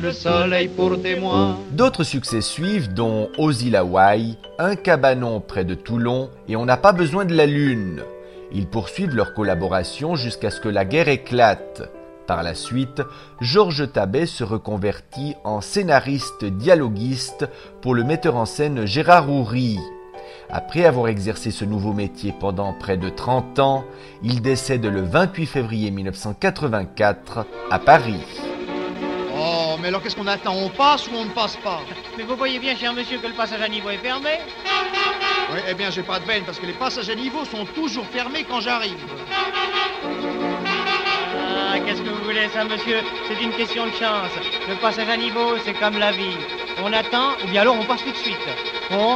le soleil pour témoin. D'autres succès suivent, dont Ozzy Lawai, Un cabanon près de Toulon et On n'a pas besoin de la lune. Ils poursuivent leur collaboration jusqu'à ce que la guerre éclate. Par la suite, Georges Tabet se reconvertit en scénariste dialoguiste pour le metteur en scène Gérard Houry. Après avoir exercé ce nouveau métier pendant près de 30 ans, il décède le 28 février 1984 à Paris. Oh, mais alors qu'est-ce qu'on attend? On passe ou on ne passe pas? Mais vous voyez bien, cher monsieur, que le passage à niveau est fermé. Oui, eh bien, j'ai pas de veine, parce que les passages à niveau sont toujours fermés quand j'arrive. Ah, qu'est-ce que vous voulez, ça, monsieur? C'est une question de chance. Le passage à niveau, c'est comme la vie. On attend, ou bien alors on passe tout de suite.